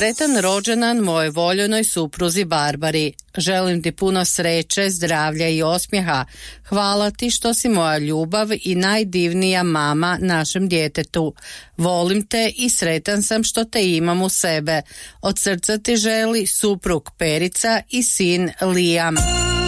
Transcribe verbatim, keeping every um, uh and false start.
Sretan rođendan moje voljenoj supruzi Barbari. Želim ti puno sreće, zdravlja i osmijeha. Hvala ti što si moja ljubav i najdivnija mama našem djetetu. Volim te i sretan sam što te imam u sebe. Od srca ti želi suprug Perica i sin Liam.